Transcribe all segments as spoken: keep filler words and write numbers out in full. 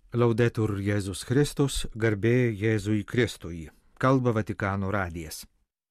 Laudetur Jėzus Kristus, garbė Jėzui Kristui. Kalba Vatikano radijas.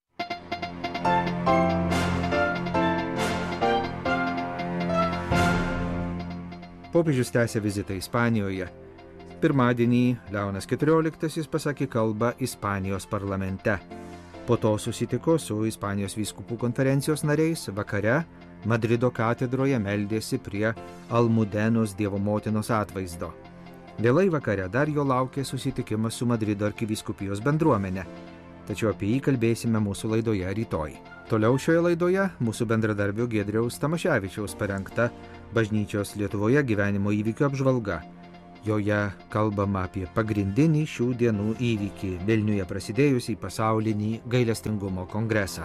Popiežius tęsė vizitą Ispanijoje. Pirmadienį Leonas keturioliktasis pasakė kalbą Ispanijos parlamente. Po to susitiko su Ispanijos vyskupų konferencijos nariais. Vakare Madrido katedroje meldėsi prie Almudenos Dievo motinos atvaizdo. Vėlai vakare dar jo laukė susitikimas su Madrido arkivyskupijos bendruomenė, tačiau apie jį kalbėsime mūsų laidoje rytoj. Toliau šioje laidoje mūsų bendradarbio Giedriaus Tamaševičiaus parengta bažnyčios Lietuvoje gyvenimo įvykių apžvalga. Joje kalbama apie pagrindinį šių dienų įvykį Vilniuje prasidėjusį pasaulinį gailestingumo kongresą.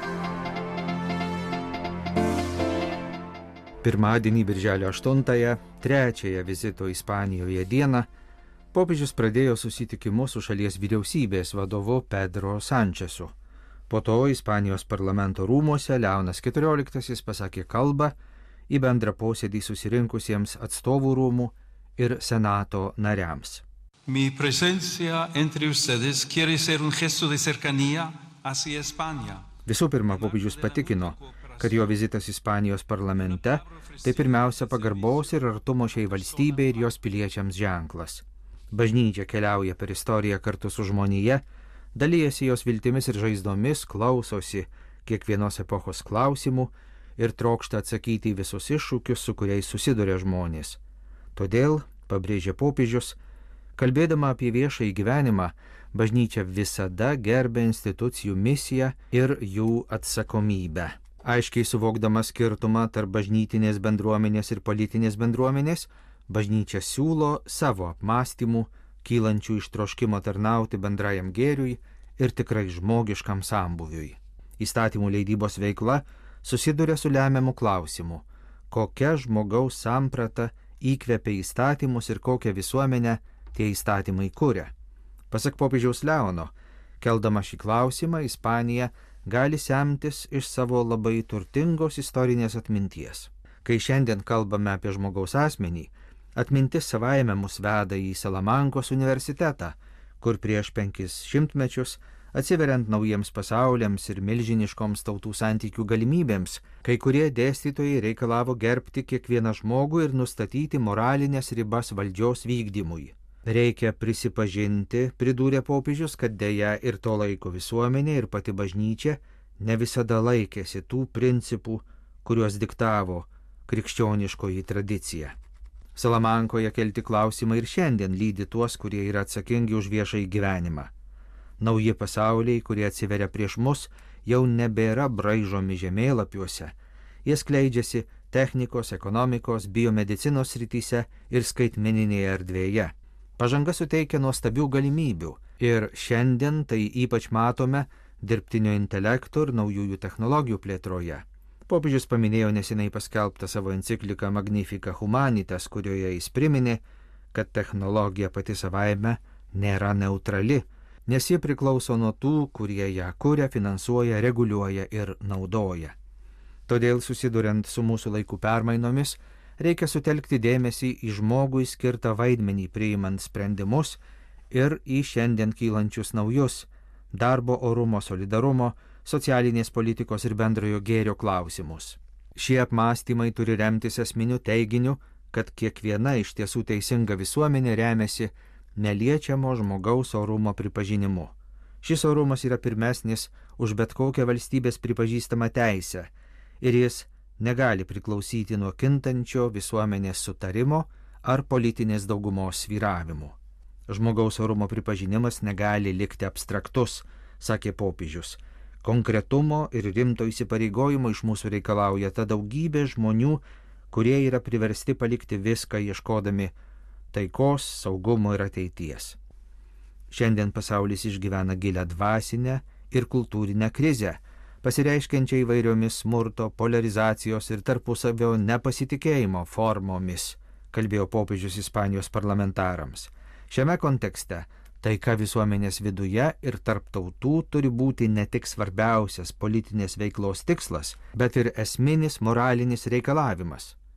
Pirmadienį birželio aštuntąją, trečiąją vizito Ispanijoje dieną, popiežius pradėjo susitikimus su šalies vyriausybės vadovu Pedro Sančesu. Po to Ispanijos parlamento rūmuose Leonas keturioliktasis pasakė kalbą į bendrą posėdį susirinkusiems atstovų rūmų ir senato nariams. Mi presencia entre ustedes quiere ser un gesto de cercanía hacia España. Visų pirma, popiežius patikino, kad jo vizitas Ispanijos parlamente tai pirmiausia pagarbos ir artumo šiai valstybei ir jos piliečiams ženklas. Bažnyčia keliauja per istoriją kartu su žmonija, dalyjasi jos viltimis ir žaizdomis, klausosi kiekvienos epochos klausimų ir trokšta atsakyti į visus iššūkius, su kuriais susiduria žmonės. Todėl, pabrėžė popiežius, kalbėdama apie viešąjį gyvenimą, bažnyčia visada gerbė institucijų misiją ir jų atsakomybę. Aiškiai suvokdama skirtumą tarp bažnytinės bendruomenės ir politinės bendruomenės, bažnyčia siūlo savo apmąstymų, kylančių iš troškimo tarnauti bendrajam gėriui ir tikrai žmogiškam sambūviui. Įstatymų leidybos veikla susiduria su lemiamu klausimu, kokia žmogaus samprata įkvepia įstatymus ir kokią visuomenę tie įstatymai kuria. Pasak popiežiaus Leono, keldama šį klausimą, Ispanija gali semtis iš savo labai turtingos istorinės atminties. Kai šiandien kalbame apie žmogaus asmenį, atmintis savaime mus veda į Salamankos universitetą, kur prieš penkis šimtmečius, atsiveriant naujiems pasauliams ir milžiniškoms tautų santykių galimybėms, kai kurie dėstytojai reikalavo gerbti kiekvieną žmogų ir nustatyti moralinės ribas valdžios vykdymui. Reikia prisipažinti, pridūrė popiežius, kad deja ir to laiko visuomenė ir pati bažnyčia ne visada laikėsi tų principų, kuriuos diktavo krikščioniškoji tradicija. Salamankoje kelti klausimai ir šiandien lydi tuos, kurie yra atsakingi už viešąjį gyvenimą. Nauji pasauliai, kurie atsiveria prieš mus, jau nebėra braižomi žemėlapiuose. Jie skleidžiasi technikos, ekonomikos, biomedicinos srityse ir skaitmeninėje erdvėje. Pažanga suteikia nuostabių galimybių ir šiandien tai ypač matome dirbtinio intelekto ir naujųjų technologijų plėtroje. Popiežius paminėjo neseniai paskelbtą savo encikliką Magnificat Humanitas, kurioje jis priminė, kad technologija pati savaime nėra neutrali, nes ji priklauso nuo tų, kurie ją kuria, finansuoja, reguliuoja ir naudoja. Todėl, susiduriant su mūsų laikų permainomis, reikia sutelkti dėmesį į žmogui skirtą vaidmenį priimant sprendimus ir į šiandien kylančius naujus darbo orumo, solidarumo, socialinės politikos ir bendrojo gėrio klausimus. Šie apmąstymai turi remtis esminiu teiginiu, kad kiekviena iš tiesų teisinga visuomenė remiasi neliečiamo žmogaus orumo pripažinimu. Šis orumas yra pirmesnis už bet kokią valstybės pripažįstamą teisę ir jis negali priklausyti nuo kintančio visuomenės sutarimo ar politinės daugumos svyravimų. Žmogaus orumo pripažinimas negali likti abstraktus, sakė popiežius. Konkretumo ir rimto įsipareigojimo iš mūsų reikalauja ta daugybė žmonių, kurie yra priversti palikti viską ieškodami taikos, saugumo ir ateities. Šiandien pasaulis išgyvena gilią dvasinę ir kultūrinę krizę, pasireiškiančią įvairiomis smurto, polarizacijos ir tarpusavio nepasitikėjimo formomis, kalbėjo popiežius Ispanijos parlamentarams. Šiame kontekste taika visuomenės viduje ir tarp tautų turi būti ne tik svarbiausias politinės veiklos tikslas, bet ir esminis moralinis reikalavimas.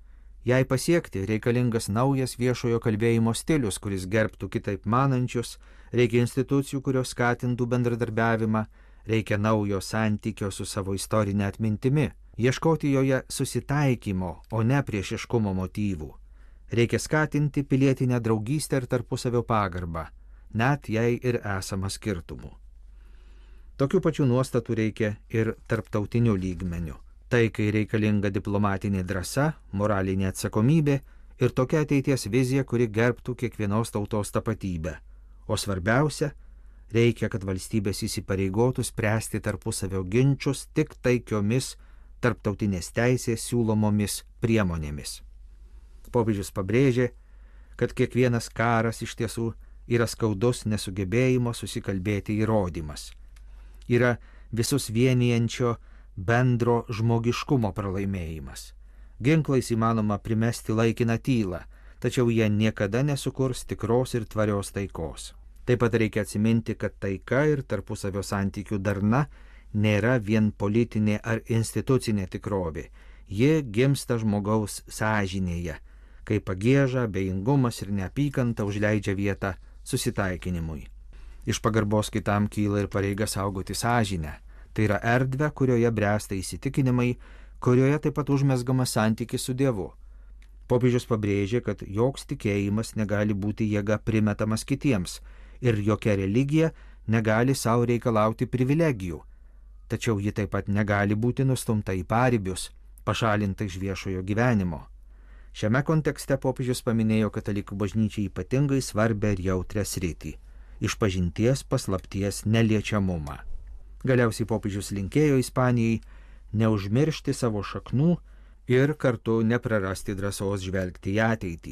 Jai pasiekti reikalingas naujas viešojo kalbėjimo stilius, kuris gerbtų kitaip manančius, reikia institucijų, kurios skatintų bendradarbiavimą, reikia naujo santykio su savo istorinė atmintimi, ieškoti joje susitaikymo, o ne priešiškumo motyvų. Reikia skatinti pilietinę draugystę ir tarpusavio pagarbą, net jei ir esama skirtumų. Tokių pačių nuostatų reikia ir tarptautiniu lygmeniu. Taikai reikalinga diplomatinė drąsa, moralinė atsakomybė ir tokia ateities vizija, kuri gerbtų kiekvienos tautos tapatybę. O svarbiausia, reikia, kad valstybės įsipareigotų spręsti tarpusavio ginčius tik taikiomis tarptautinės teisės siūlomomis priemonėmis. Popiežius pabrėžė, kad kiekvienas karas iš tiesų yra skaudus nesugebėjimo susikalbėti įrodymas. Yra visus vienijančio bendro žmogiškumo pralaimėjimas. Ginklais įmanoma primesti laikiną tylą, tačiau jie niekada nesukurs tikros ir tvarios taikos. Taip pat reikia atsiminti, kad taika ir tarpusavio santykių darna nėra vien politinė ar institucinė tikrovė. Ji gimsta žmogaus sąžinėje, kai pagieža, abejingumas ir neapykanta užleidžia vietą susitaikinimui. Iš pagarbos kitam kyla ir pareiga saugoti sąžinę. Tai yra erdvė, kurioje bręsta įsitikinimai, kurioje taip pat užmezgamas santykis su Dievu. Popiežius pabrėžė, kad joks tikėjimas negali būti jėga primetamas kitiems ir jokia religija negali savo reikalauti privilegijų. Tačiau ji taip pat negali būti nustumta į paribius, pašalinta iš viešojo gyvenimo. Šiame kontekste popiežius paminėjo katalikų bažnyčiai ypatingai svarbę ir jautrią sritį – išpažinties paslapties neliečiamumą. Galiausiai popiežius linkėjo Ispanijai neužmiršti savo šaknų ir kartu neprarasti drąsos žvelgti į ateitį.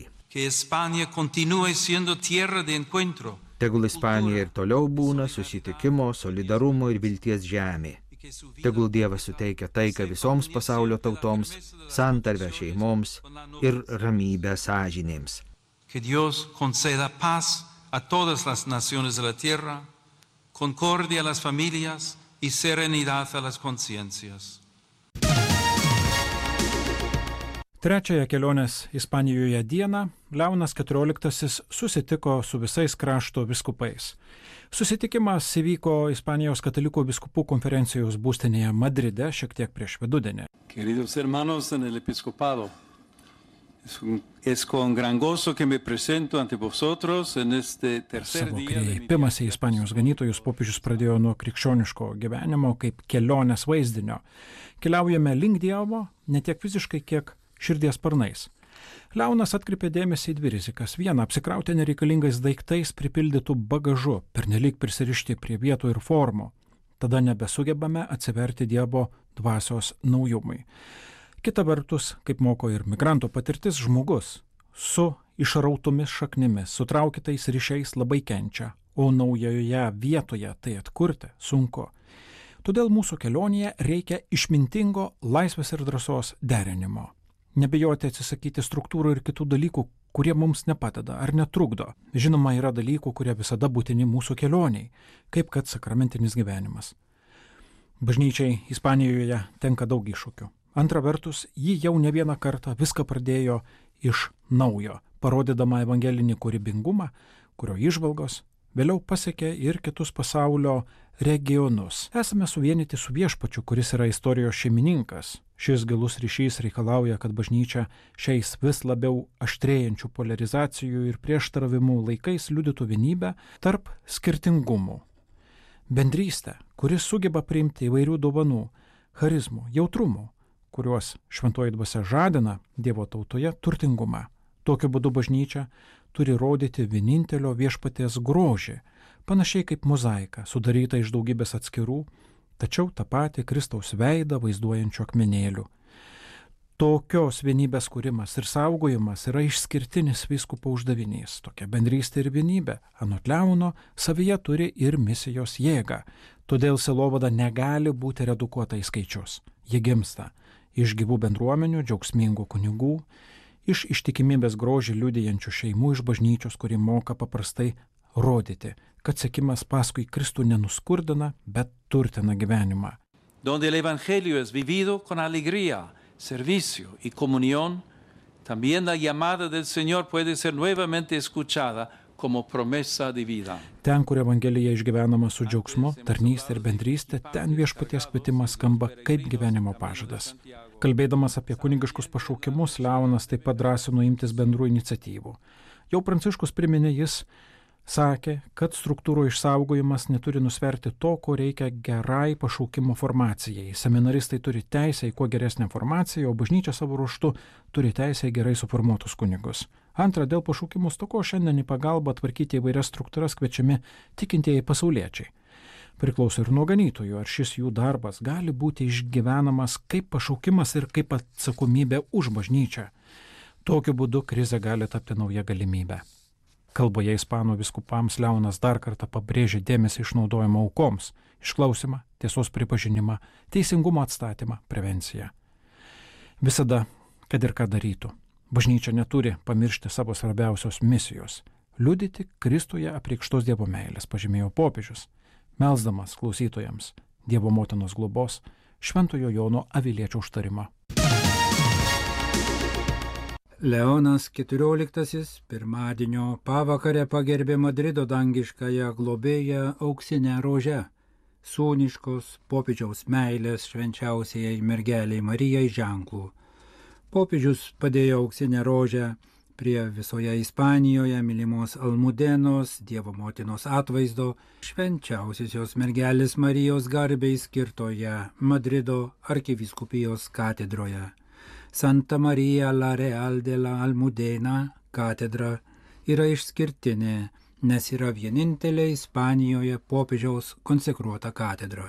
Tegul Ispanija ir toliau būna susitikimo, solidarumo ir vilties žemė. Tegul Dievas suteikia taiką visoms pasaulio tautoms, santarvę šeimoms ir ramybę sąžinėms. Que Dios conceda paz a todas las naciones de la tierra, concordia a las familias y serenidad a las conciencias. Trečiąją kelionės Ispanijoje dieną Leonas keturioliktasis susitiko su visais krašto viskupais. Susitikimas įvyko Ispanijos katalikų viskupų konferencijos būstinėje Madride šiek tiek prieš vidudienį. Queridos hermanos en el episcopado, es con gran gozo que me presento ante vosotros en este tercer Savo día de mi kreipimąsi į Ispanijos ganytojus popiežius pradėjo nuo krikščioniško gyvenimo kaip kelionės vaizdinio. Keliaujame link Dievo ne tiek fiziškai, kiek širdies sparnais. Leonas atkreipė dėmesį į dvi rizikas. Viena, apsikrauti nereikalingais daiktais pripildytų bagažu, pernelyg prisirišti prie vietų ir formų. Tada nebesugebame atsiverti Dievo dvasios naujumui. Kita vertus, kaip moko ir migranto patirtis, žmogus su išrautomis šaknimis, sutraukytais ryšiais labai kenčia, o naujoje vietoje tai atkurti sunku. Todėl mūsų kelionėje reikia išmintingo laisvės ir drąsos derinimo. Nebijoti atsisakyti struktūrų ir kitų dalykų, kurie mums nepadeda ar netrukdo. Žinoma, yra dalykų, kurie visada būtini mūsų kelioniai, kaip kad sakramentinis gyvenimas. Bažnyčiai Ispanijoje tenka daug iššūkių. Antra vertus, ji jau ne vieną kartą viską pradėjo iš naujo, parodydama evangelinį kūrybingumą, kurio įžvalgos vėliau pasiekė ir kitus pasaulio regionus. Esame suvienyti su Viešpačiu, kuris yra istorijos šeimininkas. Šis gilus ryšys reikalauja, kad bažnyčia šiais vis labiau aštrėjančių polarizacijų ir prieštaravimų laikais liudytų vienybę tarp skirtingumų. Bendrystę, kuris sugeba priimti įvairių dovanų, charizmų, jautrumų, kuriuos šventoji dvasia žadina Dievo tautoje turtingumą. Tokiu būdu bažnyčia turi rodyti vienintelio Viešpaties grožį, panašiai kaip mozaika, sudaryta iš daugybės atskirų, tačiau tą patį Kristaus veidą vaizduojančių akmenėlių. Tokios vienybės kūrimas ir saugojimas yra išskirtinis vyskupo uždavinys. Tokia bendrystė ir vienybė, anot Leono, savyje turi ir misijos jėgą. Todėl sielovada negali būti redukuota į skaičius. Ji gimsta iš gyvų bendruomenių, džiaugsmingų kunigų, iš ištikimybės grožį liudijančių šeimų, iš bažnyčios, kuri moka paprastai rodyti, kad sekimas paskui Kristų nenuskurdina, bet turtina gyvenimą. Donde el evangelio es vivido con alegría, servicio y comunión, También la llamada del Señor puede ser nuevamente escuchada como promesa de vida. Ten, kur Evangelija išgyvenama su džiaugsmu, tarnystė ir bendrystė, ten viešpaties kvietimas skamba kaip gyvenimo pažadas. Kalbėdamas apie kunigiškus pašaukimus, Leonas taip pat drąsino imtis bendrų iniciatyvų. Jau Pranciškus priminė, jis sakė, kad struktūrų išsaugojimas neturi nusverti to, ko reikia gerai pašaukimo formacijai. Seminaristai turi teisę į kuo geresnę formaciją, o bažnyčia savo ruožtu turi teisę į gerai suformuotus kunigus. Antra, dėl pašaukimų stoko šiandien į pagalbą tvarkyti įvairias struktūras kviečiami tikintieji pasauliečiai. Priklauso ir nuo ganytojų, ar šis jų darbas gali būti išgyvenamas kaip pašaukimas ir kaip atsakomybė už bažnyčią. Tokiu būdu krizė gali tapti nauja galimybė. Kalboje ispanų viskupams Leonas dar kartą pabrėžė dėmesį išnaudojimo aukoms, išklausimą, tiesos pripažinimą, teisingumo atstatymą, prevenciją. Visada, kad ir ką darytų, bažnyčia neturi pamiršti savo svarbiausios misijos – liudyti Kristuje apreikštos Dievo meilės, pažymėjo popiežius, melsdamas klausytojams Dievo motinos globos, Šventojo Jono Aviliečio užtarimą. Leonas keturioliktasis pirmadienio pavakarę pagerbė Madrido dangiškąją globėją auksinę rožę, sūniškos popiežiaus meilės švenčiausiai mergeliai Marijai ženklų. Popiežius padėjo auksinę rožę prie visoje Ispanijoje mylimos Almudenos, Dievo motinos atvaizdo, švenčiausiosios mergelės Marijos garbei skirtoje Madrido arkivyskupijos katedroje. Santa Maria la Real de la Almudena katedra yra išskirtinė, nes yra vienintelė Ispanijoje popiežiaus konsekruota katedra.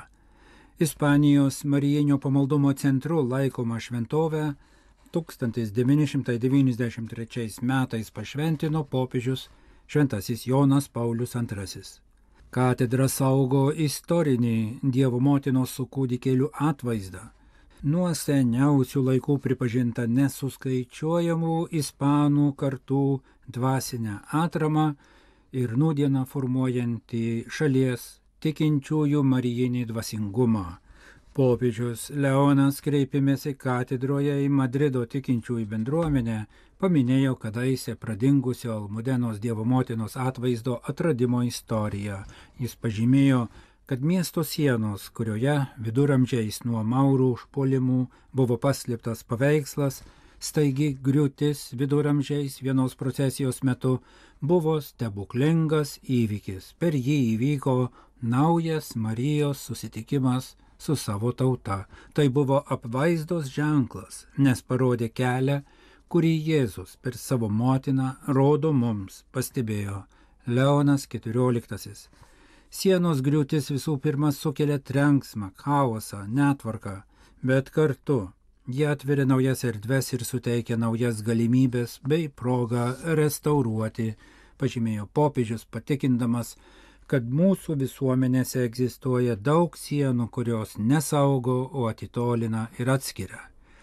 Ispanijos Marijinio pamaldumo centru laikoma šventovė tūkstantis devyni šimtai devyniasdešimt trečiais metais pašventino popiežius Šventasis Jonas Paulius antrasis. Katedra saugo istorinį Dievo motinos su kūdikėliu atvaizdą. Nuo seniausių laikų pripažinta nesuskaičiuojamų ispanų kartų dvasinę atramą ir nūdieną formuojantį šalies tikinčiųjų marijinį dvasingumą. Popiežius Leonas kreipėmėsi katedroje į Madrido tikinčiųjų bendruomenę, paminėjo kadaise pradingusio Almudenos Dievo motinos atvaizdo atradimo istoriją. Jis pažymėjo, kad miesto sienos, kurioje viduramžiais nuo maurų užpuolimų buvo paslėptas paveikslas, staigi griūtis viduramžiais vienos procesijos metu buvo stebuklingas įvykis. Per jį įvyko naujas Marijos susitikimas su savo tauta. Tai buvo apvaizdos ženklas, nes parodė kelią, kurį Jėzus per savo motiną rodo mums, pastebėjo Leonas keturioliktasis. Sienos griūtis visų pirma sukelia trenksmą, chaosą, netvarką, bet kartu jie atveria naujas erdves ir suteikia naujas galimybės bei progą restauruoti, pažymėjo popiežius, patikindamas, kad mūsų visuomenėse egzistuoja daug sienų, kurios nesaugo, o atitolina ir atskiria.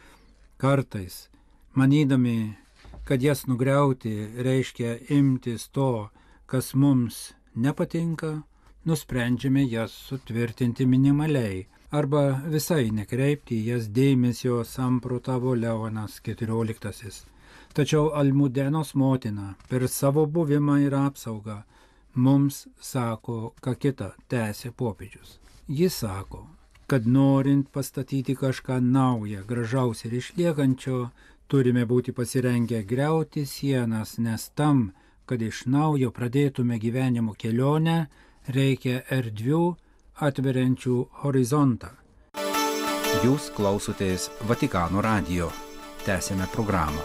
Kartais, manydami, kad jas nugriauti reiškia imtis to, kas mums nepatinka, nusprendžiame jas sutvirtinti minimaliai arba visai nekreipti jas dėmesio, samprotavo Leonas keturioliktasis. Tačiau Almudenos motina per savo buvimą ir apsaugą mums sako, ką kita, tęsė popiežius. Jis sako, kad norint pastatyti kažką naują, gražaus ir išliekančio, turime būti pasirengę griauti sienas, nes tam, kad iš naujo pradėtume gyvenimo kelionę, reikia erdvių atveriančių horizontą. Jūs klausotės Vatikano radijo. Tęsėme programą.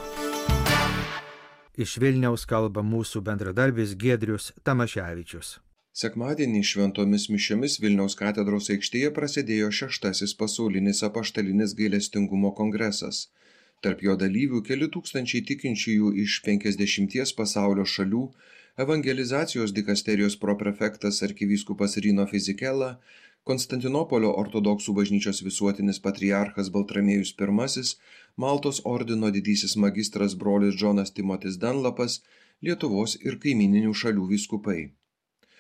Iš Vilniaus kalba mūsų bendradarbis Giedrius Tamaševičius. Sekmadienį šventomis mišiomis Vilniaus katedros aikštėje prasidėjo šeštasis pasaulinis apaštalinis gailestingumo kongresas. Tarp jo dalyvių keli tūkstančiai tikinčiųjų iš penkiasdešimties pasaulio šalių, evangelizacijos dikasterijos proprefektas arkivyskupas Rino Fizikela, Konstantinopolio ortodoksų bažnyčios visuotinis patriarchas Baltramiejus pirmasis, Maltos ordino didysis magistras brolis Džonas Timotis Dunlapas, Lietuvos ir kaimininių šalių vyskupai.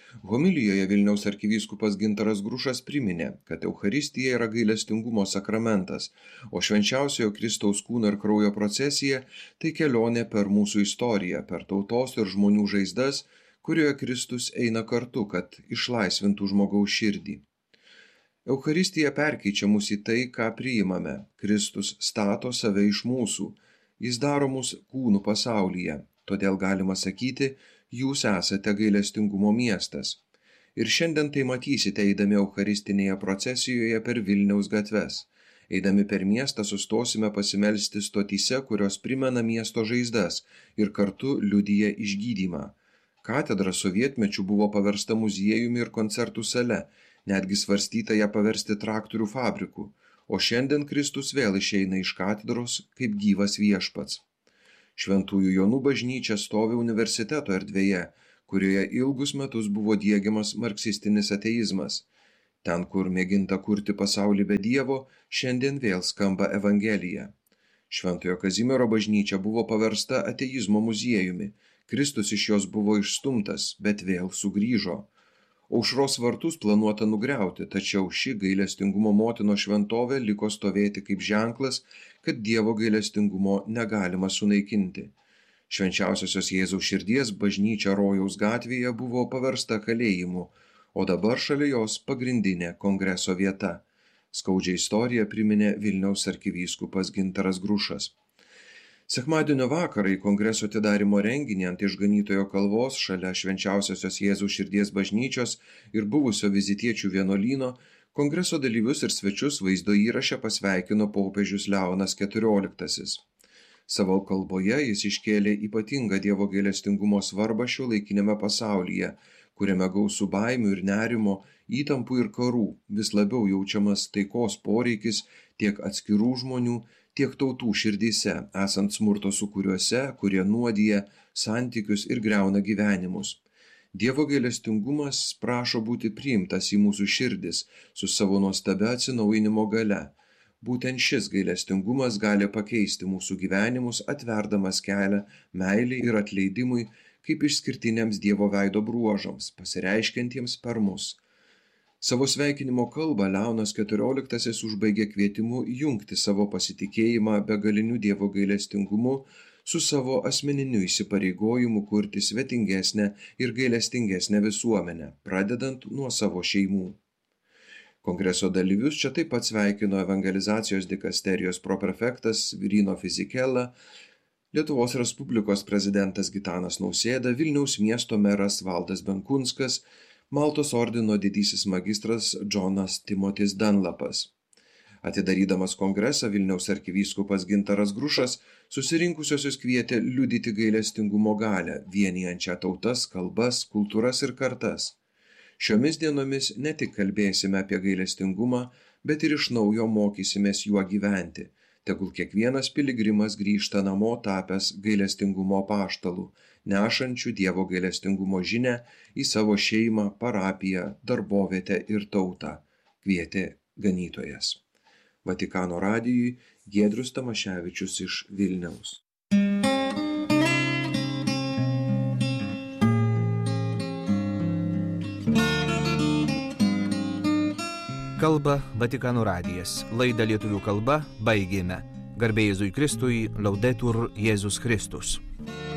Homilijoje Vilniaus arkivyskupas Gintaras Grušas priminė, kad Eucharistija yra gailestingumo sakramentas, o švenčiausiojo Kristaus kūno ir kraujo procesija tai kelionė per mūsų istoriją, per tautos ir žmonių žaizdas, kurioje Kristus eina kartu, kad išlaisvintų žmogaus širdį. Eucharistija perkeičia mus į tai, ką priimame. Kristus stato save iš mūsų. Jis daro mus kūnų pasaulyje. Todėl galima sakyti, jūs esate gailestingumo miestas. Ir šiandien tai matysite eidami eucharistinėje procesijoje per Vilniaus gatves. Eidami per miestą sustosime pasimelsti stotyse, kurios primena miesto žaizdas ir kartu liudija išgydymą. Katedra sovietmečiu buvo paversta muziejumi ir koncertų sale, netgi svarstyta ją paversti traktorių fabriku, o šiandien Kristus vėl išeina iš katedros kaip gyvas viešpats. Šventųjų Jonų bažnyčia stovi universiteto erdvėje, kurioje ilgus metus buvo diegiamas marksistinis ateizmas. Ten, kur mėginta kurti pasaulį be Dievo, šiandien vėl skamba Evangelija. Šventojo Kazimiero bažnyčia buvo paversta ateizmo muziejumi. Kristus iš jos buvo išstumtas, bet vėl sugrįžo. Aušros vartus planuota nugriauti, tačiau ši gailestingumo motino šventovė liko stovėti kaip ženklas, kad Dievo gailestingumo negalima sunaikinti. Švenčiausiosios Jėzaus širdies bažnyčia Rojaus gatvėje buvo paversta kalėjimu, o dabar šalia jos pagrindinė kongreso vieta. Skaudžią istoriją priminė Vilniaus arkivyskupas Gintaras Grušas. Sekmadienio vakarą į kongreso atidarymo renginį ant Išganytojo kalvos šalia Švenčiausiosios Jėzaus širdies bažnyčios ir buvusio vizitiečių vienuolyno kongreso dalyvius ir svečius vaizdo įraše pasveikino popiežius Leonas keturioliktasis. Savo kalboje jis iškėlė ypatingą Dievo gailestingumo svarbą šiuolaikiniame pasaulyje, kuriame gausų baimių ir nerimo, įtampų ir karų, vis labiau jaučiamas taikos poreikis tiek atskirų žmonių, tiek tautų širdyse, esant smurto sūkuriuose, kurie nuodija santykius ir griauna gyvenimus. Dievo gailestingumas prašo būti priimtas į mūsų širdis su savo nuostabia atsinaujinimo galia. Būtent šis gailestingumas gali pakeisti mūsų gyvenimus, atverdamas kelią meilei ir atleidimui kaip išskirtiniams Dievo veido bruožams, pasireiškiantiems per mus. Savo sveikinimo kalbą Leonas keturioliktasis užbaigė kvietimu jungti savo pasitikėjimą begaliniu Dievo gailestingumu su savo asmeniniu įsipareigojimu kurti svetingesnę ir gailestingesnę visuomenę, pradedant nuo savo šeimų. Kongreso dalyvius čia taip pat sveikino evangelizacijos dikasterijos proprefektas Virino Fizikela, Lietuvos Respublikos prezidentas Gitanas Nausėda, Vilniaus miesto meras Valdas Benkunskas, Maltos ordino didysis magistras Džonas Timotis Dunlapas. Atidarydamas kongresą Vilniaus arkivyskupas Gintaras Grušas susirinkusiosius kvietė liudyti gailestingumo galią, vienijančią tautas, kalbas, kultūras ir kartas. Šiomis dienomis ne tik kalbėsime apie gailestingumą, bet ir iš naujo mokysimės juo gyventi. Tegul kiekvienas piligrimas grįžta namo tapęs gailestingumo apaštalų, nešančių Dievo gailestingumo žinią į savo šeimą, parapiją, darbovietę ir tautą, kvietė ganytojas. Vatikano radijui Giedrius Tamaševičius iš Vilniaus. Kalba Vatikano radijas. Laidą lietuvių kalba baigėme. Garbė Jėzui Kristui, Laudetur Jėzus Kristus.